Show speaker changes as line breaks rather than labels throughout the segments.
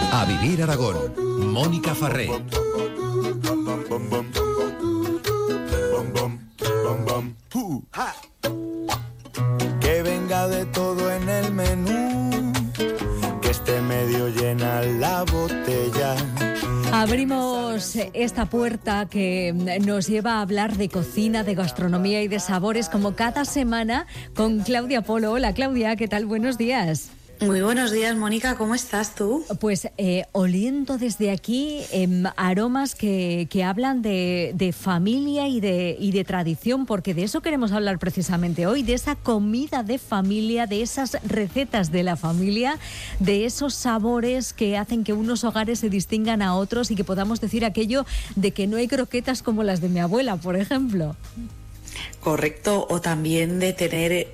A Vivir Aragón, Mónica Farré.
Que venga de todo en el menú, que esté medio llena la botella.
Abrimos esta puerta que nos lleva a hablar de cocina, de gastronomía y de sabores, como cada semana, con Claudia Polo. Hola, Claudia, ¿qué tal? Buenos días.
Muy buenos días, Mónica, ¿cómo estás tú?
Pues oliendo desde aquí aromas que hablan de familia y de tradición, porque de eso queremos hablar precisamente hoy, de esa comida de familia, de esas recetas de la familia, de esos sabores que hacen que unos hogares se distingan a otros y que podamos decir aquello de que no hay croquetas como las de mi abuela, por ejemplo.
Correcto, o también de tener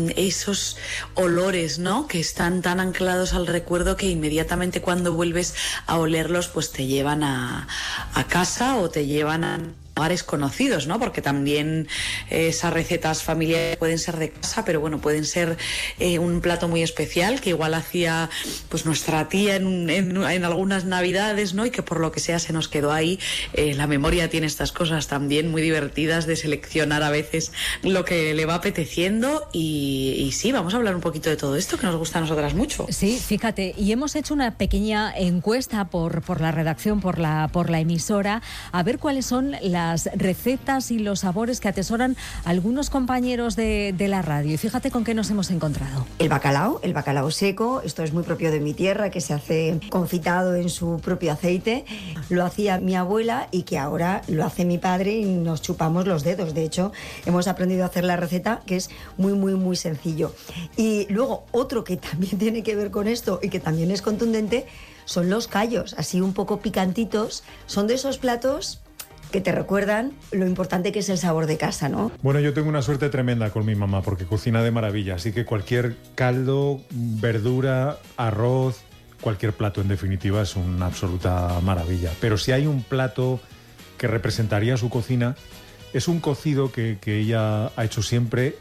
esos olores, ¿no?, que están tan anclados al recuerdo que inmediatamente cuando vuelves a olerlos, pues te llevan a casa o te llevan a lugares conocidos, ¿no? Porque también esas recetas familiares pueden ser de casa, pero bueno, pueden ser un plato muy especial que igual hacía pues nuestra tía en algunas navidades, ¿no? Y que por lo que sea se nos quedó ahí. La memoria tiene estas cosas también muy divertidas de seleccionar a veces lo que le va apeteciendo y sí, vamos a hablar un poquito de todo esto que nos gusta a nosotras mucho.
Sí, fíjate, y hemos hecho una pequeña encuesta por la redacción, por la emisora, a ver cuáles son las recetas y los sabores que atesoran algunos compañeros de la radio. Y fíjate con qué nos hemos encontrado.
El bacalao seco, esto es muy propio de mi tierra, que se hace confitado en su propio aceite. Lo hacía mi abuela y que ahora lo hace mi padre y nos chupamos los dedos. De hecho, hemos aprendido a hacer la receta, que es muy, muy, muy sencillo. Y luego, otro que también tiene que ver con esto y que también es contundente, son los callos, así un poco picantitos. Son de esos platos que te recuerdan lo importante que es el sabor de casa, ¿no?
Bueno, yo tengo una suerte tremenda con mi mamá porque cocina de maravilla, así que cualquier caldo, verdura, arroz, cualquier plato en definitiva es una absoluta maravilla. Pero si hay un plato que representaría su cocina, es un cocido que ella ha hecho siempre,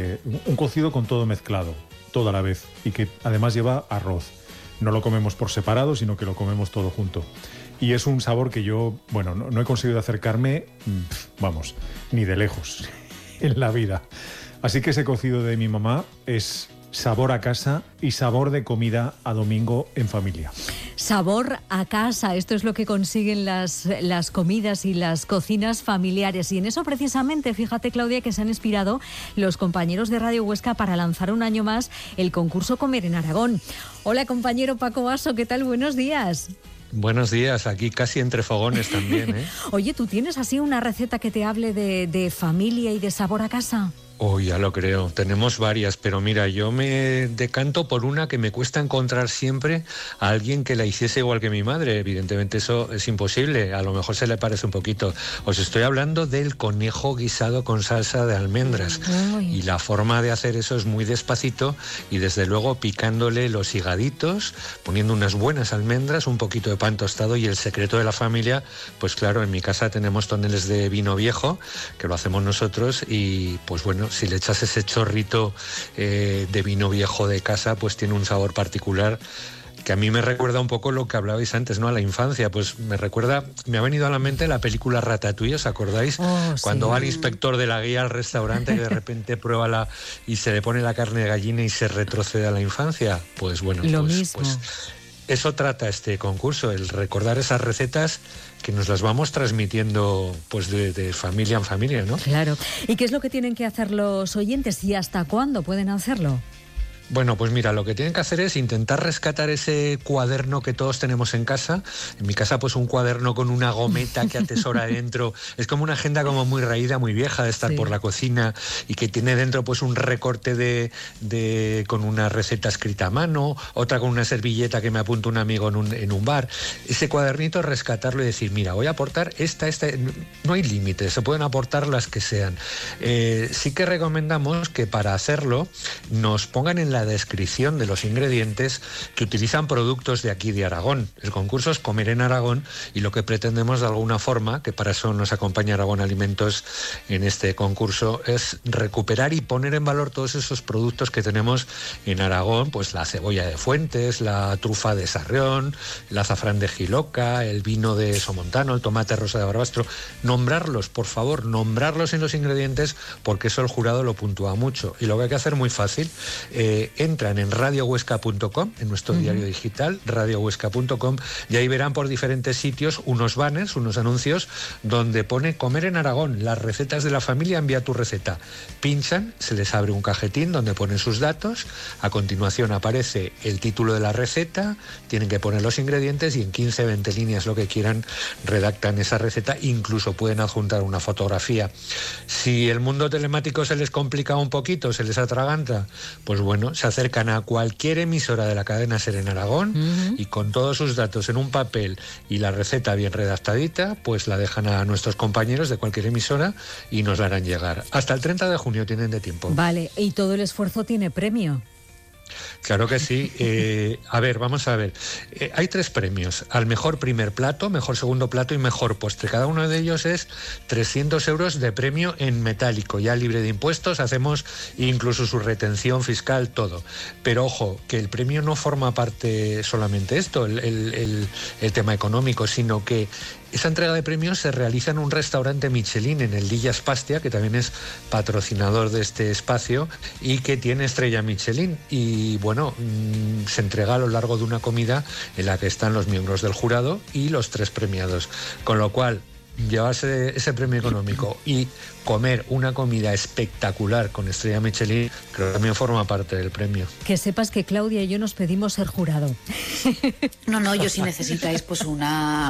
un cocido con todo mezclado, todo a la vez, y que además lleva arroz. No lo comemos por separado, sino que lo comemos todo junto. Y es un sabor que yo, bueno, no he conseguido acercarme, vamos, ni de lejos en la vida. Así que ese cocido de mi mamá es sabor a casa y sabor de comida a domingo en familia.
Sabor a casa, esto es lo que consiguen las comidas y las cocinas familiares. Y en eso precisamente, fíjate, Claudia, que se han inspirado los compañeros de Radio Huesca para lanzar un año más el concurso Comer en Aragón. Hola, compañero Paco Basso, ¿qué tal? Buenos días.
Buenos días, aquí casi entre fogones también, ¿eh?
Oye, ¿tú tienes así una receta que te hable de familia y de sabor a casa?
Oh, ya lo creo, tenemos varias, pero mira, yo me decanto por una que me cuesta encontrar siempre a alguien que la hiciese igual que mi madre. Evidentemente eso es imposible, a lo mejor se le parece un poquito. Os estoy hablando del conejo guisado con salsa de almendras. Y la forma de hacer eso es muy despacito y desde luego picándole los higaditos, poniendo unas buenas almendras, un poquito de pan tostado y el secreto de la familia, pues claro, en mi casa tenemos toneles de vino viejo, que lo hacemos nosotros y pues bueno, si le echas ese chorrito de vino viejo de casa, pues tiene un sabor particular que a mí me recuerda un poco lo que hablabais antes, ¿no? A la infancia, pues me ha venido a la mente la película Ratatouille, ¿os acordáis? Cuando va el inspector de la guía al restaurante y de repente prueba y se le pone la carne de gallina y se retrocede a la infancia. Pues bueno,
lo mismo.
Pues eso trata este concurso, el recordar esas recetas que nos las vamos transmitiendo pues de familia en familia, ¿no?
Claro. ¿Y qué es lo que tienen que hacer los oyentes y hasta cuándo pueden hacerlo?
Bueno, pues mira, lo que tienen que hacer es intentar rescatar ese cuaderno que todos tenemos en casa. En mi casa, pues un cuaderno con una gometa que atesora dentro. Es como una agenda como muy raída, muy vieja de estar por la cocina y que tiene dentro pues un recorte con una receta escrita a mano, otra con una servilleta que me apunta un amigo en un bar. Ese cuadernito, rescatarlo y decir, mira, voy a aportar esta. No hay límites, se pueden aportar las que sean. Sí que recomendamos que para hacerlo nos pongan en la la descripción de los ingredientes que utilizan productos de aquí de Aragón. El concurso es Comer en Aragón y lo que pretendemos de alguna forma, que para eso nos acompaña Aragón Alimentos en este concurso, es recuperar y poner en valor todos esos productos que tenemos en Aragón, pues la cebolla de Fuentes, la trufa de Sarrión, el azafrán de Jiloca, el vino de Somontano, el tomate rosa de Barbastro. Nombrarlos, por favor, nombrarlos en los ingredientes, porque eso el jurado lo puntúa mucho. Y lo que hay que hacer muy fácil, entran en radiohuesca.com, en nuestro diario digital, radiohuesca.com, y ahí verán por diferentes sitios unos banners, unos anuncios, donde pone Comer en Aragón, las recetas de la familia, envía tu receta. Pinchan, se les abre un cajetín donde ponen sus datos, a continuación aparece el título de la receta, tienen que poner los ingredientes y en 15-20 líneas, lo que quieran, redactan esa receta, incluso pueden adjuntar una fotografía. Si el mundo telemático se les complica un poquito, se les atraganta, pues bueno, se acercan a cualquier emisora de la cadena SER en Aragón y con todos sus datos en un papel y la receta bien redactadita, pues la dejan a nuestros compañeros de cualquier emisora y nos la harán llegar. Hasta el 30 de junio tienen de tiempo.
Vale, y todo el esfuerzo tiene premio.
Claro que sí. A ver, vamos a ver. Hay 3 premios. Al mejor primer plato, mejor segundo plato y mejor postre. Cada uno de ellos es 300 euros de premio en metálico, ya libre de impuestos. Hacemos incluso su retención fiscal, todo. Pero ojo, que el premio no forma parte solamente esto, el tema económico, sino que esa entrega de premios se realiza en un restaurante Michelin, en el Dillas Pastia, que también es patrocinador de este espacio y que tiene estrella Michelin. Y bueno, se entrega a lo largo de una comida en la que están los miembros del jurado y los 3 premiados. Con lo cual, llevarse ese premio económico y comer una comida espectacular con estrella Michelin, creo que también forma parte del premio.
Que sepas que Claudia y yo nos pedimos ser jurado.
No, yo si necesitáis pues una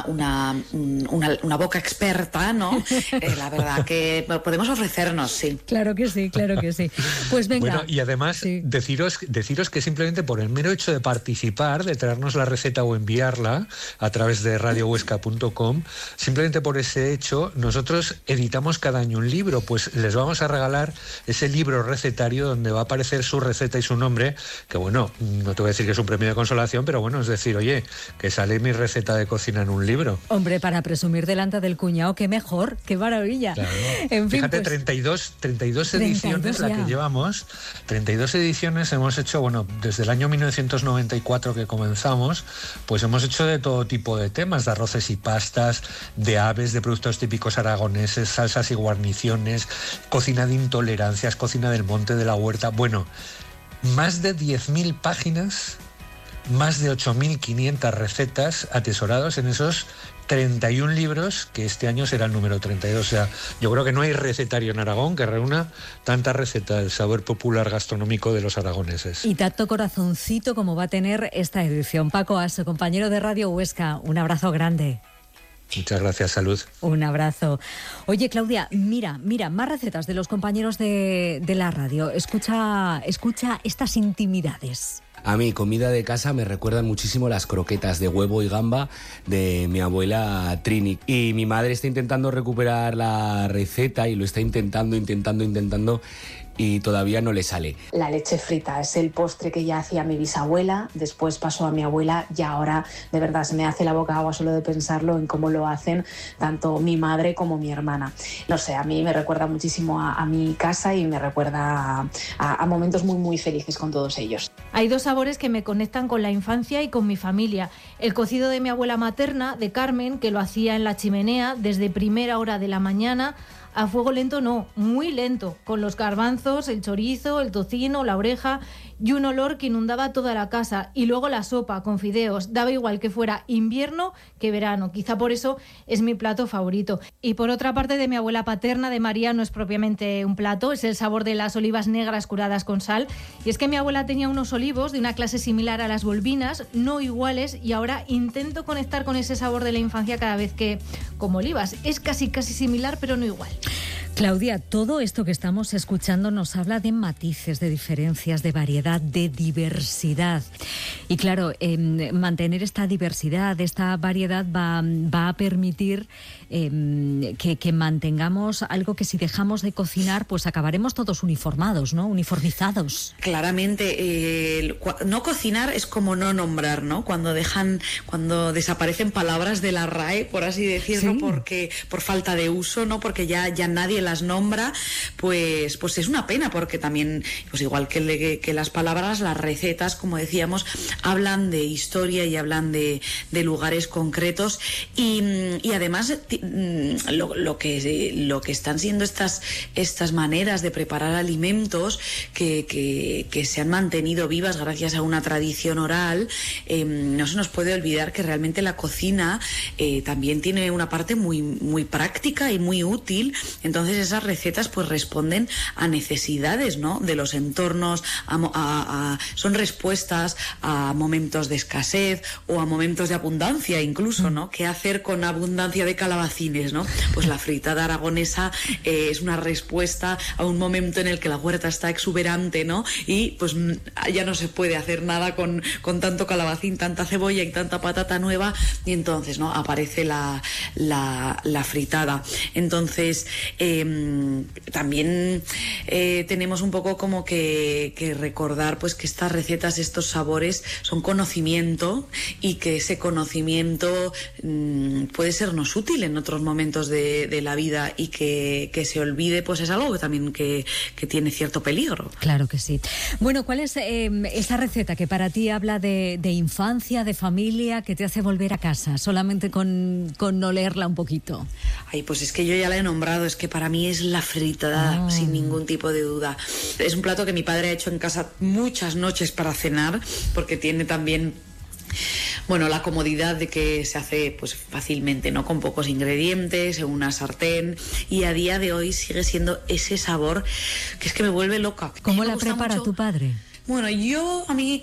boca experta, ¿no? La verdad que podemos ofrecernos, sí.
Claro que sí, claro que sí. Pues venga.
Bueno, y además
sí,
deciros que simplemente por el mero hecho de participar, de traernos la receta o enviarla a través de radiohuesca.com, simplemente por ese hecho, nosotros editamos cada año un libro, pues les vamos a regalar ese libro recetario donde va a aparecer su receta y su nombre, que bueno, no te voy a decir que es un premio de consolación, pero bueno, es decir, oye, que sale mi receta de cocina en un libro.
Hombre, para presumir delante del cuñado, qué mejor, qué maravilla.
Claro.
En fin,
fíjate,
pues,
32 ediciones la que llevamos, 32 ediciones hemos hecho, bueno, desde el año 1994 que comenzamos, pues hemos hecho de todo tipo de temas, de arroces y pastas, de aves, de productos típicos aragoneses, salsas y guarniciones, cocina de intolerancias, cocina del monte, de la huerta. Bueno, más de 10.000 páginas, más de 8.500 recetas atesorados en esos 31 libros, que este año será el número 32. O sea, yo creo que no hay recetario en Aragón que reúna tanta receta del sabor popular gastronómico de los aragoneses.
Y tanto corazoncito como va a tener esta edición. Paco Aso, compañero de Radio Huesca, un abrazo grande.
Muchas gracias, salud.
Un abrazo. Oye, Claudia, mira, más recetas de los compañeros de la radio. Escucha estas intimidades.
A mí, comida de casa, me recuerdan muchísimo las croquetas de huevo y gamba de mi abuela Trini. Y mi madre está intentando recuperar la receta y lo está intentando y todavía no le sale.
La leche frita es el postre que ya hacía mi bisabuela, después pasó a mi abuela y ahora de verdad se me hace la boca agua solo de pensarlo en cómo lo hacen tanto mi madre como mi hermana. No sé, a mí me recuerda muchísimo a mi casa y me recuerda a momentos muy muy felices con todos ellos.
Hay 2 sabores que me conectan con la infancia y con mi familia. El cocido de mi abuela materna, de Carmen, que lo hacía en la chimenea desde primera hora de la mañana, a fuego lento no, muy lento, con los garbanzos, el chorizo, el tocino, la oreja y un olor que inundaba toda la casa. Y luego la sopa con fideos, daba igual que fuera invierno que verano, quizá por eso es mi plato favorito. Y por otra parte, de mi abuela paterna, de María, no es propiamente un plato, es el sabor de las olivas negras curadas con sal. Y es que mi abuela tenía unos olivos de una clase similar a las bolbinas, no iguales, y ahora intento conectar con ese sabor de la infancia cada vez que como olivas. Es casi similar, pero no igual.
Claudia, todo esto que estamos escuchando nos habla de matices, de diferencias, de variedad, de diversidad. Y claro, mantener esta diversidad, esta variedad va a permitir que mantengamos algo que si dejamos de cocinar, pues acabaremos todos uniformados, ¿no? Uniformizados.
Claramente, no cocinar es como no nombrar, ¿no? Cuando desaparecen palabras de la RAE, por así decirlo, sí. Porque por falta de uso, ¿no? Porque ya nadie las nombra, pues es una pena, porque también, pues igual que las palabras, las recetas, como decíamos, hablan de historia y hablan de lugares concretos y además lo que están siendo estas maneras de preparar alimentos que se han mantenido vivas gracias a una tradición oral, no se nos puede olvidar que realmente la cocina también tiene una parte muy, muy práctica y muy útil. Entonces esas recetas pues responden a necesidades, ¿no?, de los entornos, son respuestas a momentos de escasez o a momentos de abundancia incluso, ¿no? ¿Qué hacer con abundancia de calabacines, ¿no? Pues la fritada aragonesa es una respuesta a un momento en el que la huerta está exuberante, ¿no? Y pues ya no se puede hacer nada con tanto calabacín, tanta cebolla y tanta patata nueva, y entonces, ¿no?, aparece la fritada. Entonces también tenemos un poco como que recordar pues que estas recetas, estos sabores son conocimiento, y que ese conocimiento puede sernos útil en otros momentos de la vida, y que se olvide pues es algo que también que tiene cierto peligro.
Claro que sí. Bueno, ¿cuál es esa receta que para ti habla de infancia, de familia, que te hace volver a casa solamente con olerla un poquito?
Ay, pues es que yo ya la he nombrado, es que para mí es la fritada, sin ningún tipo de duda. Es un plato que mi padre ha hecho en casa muchas noches para cenar, porque tiene también, bueno, la comodidad de que se hace pues fácilmente, ¿no?, con pocos ingredientes, en una sartén, y a día de hoy sigue siendo ese sabor que es que me vuelve loca.
¿Cómo la prepara tu padre?
Bueno, a mí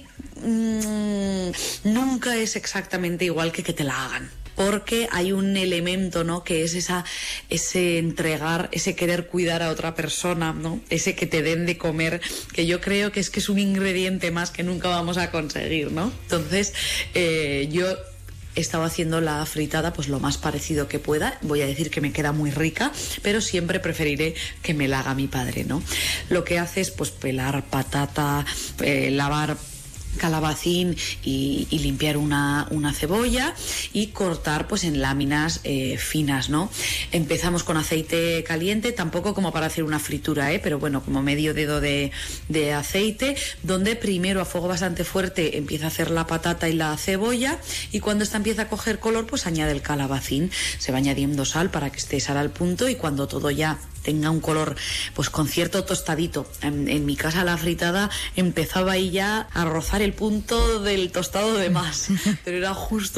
nunca es exactamente igual que te la hagan, porque hay un elemento, ¿no?, que es ese entregar, ese querer cuidar a otra persona, ¿no?, ese que te den de comer, que yo creo que es un ingrediente más que nunca vamos a conseguir, ¿no? Entonces, yo he estado haciendo la fritada pues lo más parecido que pueda. Voy a decir que me queda muy rica, pero siempre preferiré que me la haga mi padre, ¿no? Lo que hace es pues pelar patata, lavar calabacín y limpiar una cebolla y cortar pues en láminas finas, ¿no? Empezamos con aceite caliente, tampoco como para hacer una fritura, pero bueno, como medio dedo de aceite, donde primero a fuego bastante fuerte empieza a hacer la patata y la cebolla, y cuando esta empieza a coger color pues añade el calabacín. Se va añadiendo sal para que esté sal al punto, y cuando todo ya tenga un color pues con cierto tostadito, en mi casa la fritada empezaba ahí ya a rozar el punto del tostado de más, pero era justo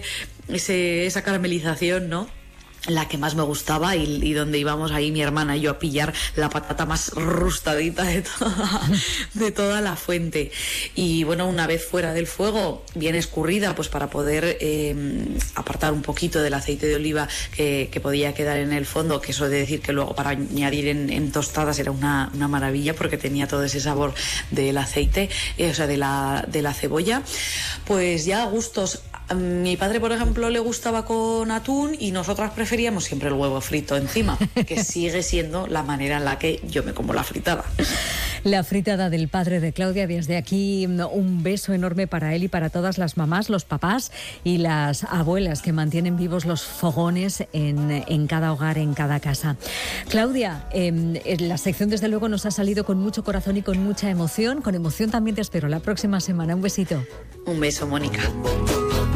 esa caramelización, ¿no?, la que más me gustaba, y donde íbamos ahí mi hermana y yo a pillar la patata más rustadita de toda la fuente. Y bueno, una vez fuera del fuego, bien escurrida, pues para poder apartar un poquito del aceite de oliva que podía quedar en el fondo, que eso de decir que luego para añadir en tostadas era una maravilla, porque tenía todo ese sabor del aceite, o sea, de la cebolla. Pues ya a gustos. A mi padre, por ejemplo, le gustaba con atún, y nosotras preferíamos siempre el huevo frito encima, que sigue siendo la manera en la que yo me como la fritada.
La fritada del padre de Claudia. Desde aquí un beso enorme para él y para todas las mamás, los papás y las abuelas que mantienen vivos los fogones en cada hogar, en cada casa. Claudia, la sección desde luego nos ha salido con mucho corazón y con mucha emoción. Con emoción también te espero la próxima semana. Un besito.
Un beso, Mónica.